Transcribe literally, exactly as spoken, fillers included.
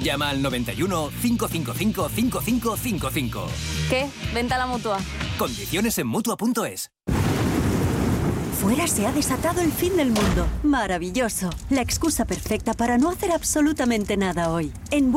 Llama al noventa y uno, cinco cinco cinco, cinco cinco cinco cinco. ¿Qué? Venta a la Mutua. Condiciones en Mutua punto es. Fuera se ha desatado el fin del mundo. Maravilloso. La excusa perfecta para no hacer absolutamente nada hoy. En